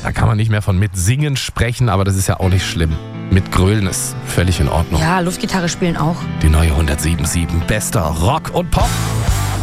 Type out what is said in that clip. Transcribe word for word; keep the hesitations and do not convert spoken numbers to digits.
Da kann man nicht mehr von mitsingen sprechen, aber das ist ja auch nicht schlimm. Mit Grölen ist völlig in Ordnung. Ja, Luftgitarre spielen auch. Die neue hundertsieben Komma sieben, bester Rock und Pop.